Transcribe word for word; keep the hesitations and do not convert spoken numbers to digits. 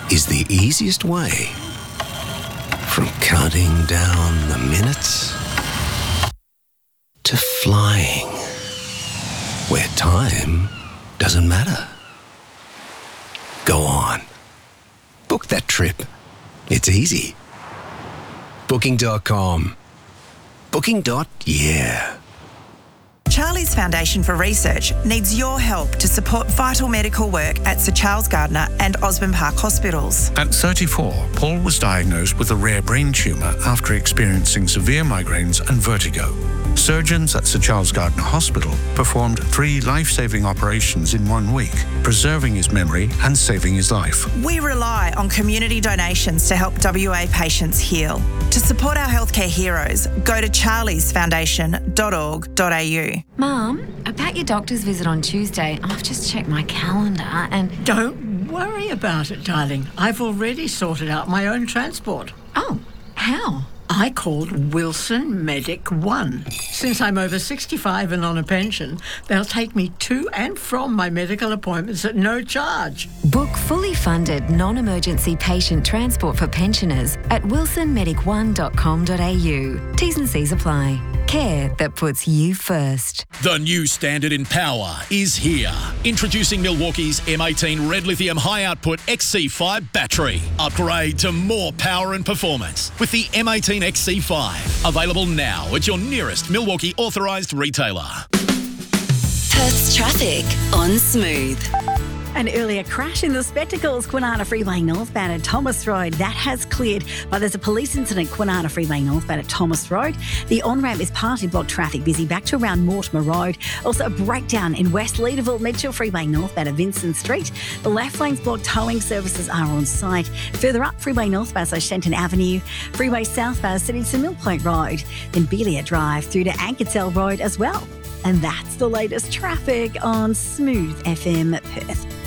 is the easiest way from counting down the minutes to flying, where time doesn't matter. Go on. Book that trip. It's easy. Booking dot com. Booking. Yeah. Charlie's Foundation for Research needs your help to support vital medical work at Sir Charles Gardner and Osborne Park hospitals. At thirty-four, Paul was diagnosed with a rare brain tumour after experiencing severe migraines and vertigo. Surgeons at Sir Charles Gardner Hospital performed three life-saving operations in one week, preserving his memory and saving his life. We rely on community donations to help W A patients heal. To support our healthcare heroes, go to charlies foundation dot org dot a u. Mum, about your doctor's visit on Tuesday, I've just checked my calendar and... Don't worry about it, darling. I've already sorted out my own transport. Oh, how? I called Wilson Medic One. Since I'm over sixty-five and on a pension, they'll take me to and from my medical appointments at no charge. Book fully funded non-emergency patient transport for pensioners at wilson medic one dot com dot a u. T's and C's apply. Care that puts you first. The new standard in power is here. Introducing Milwaukee's M eighteen Red Lithium High Output X C five battery. Upgrade to more power and performance with the M eighteen X C five. Available now at your nearest Milwaukee authorised retailer. Perth's traffic on Smooth. An earlier crash in the Spectacles, Kwinana Freeway northbound at Thomas Road. That has cleared, but there's a police incident, Kwinana Freeway northbound at Thomas Road. The on-ramp is partly blocked traffic, busy back to around Mortimer Road. Also a breakdown in West Leederville, Mitchell Freeway northbound at Vincent Street. The left lane's blocked, towing services are on site. Further up, Freeway northbound, so Shenton Avenue. Freeway southbound, City to Mill Point Road. Then Belia Drive through to Ankersell Road as well. And that's the latest traffic on Smooth F M Perth.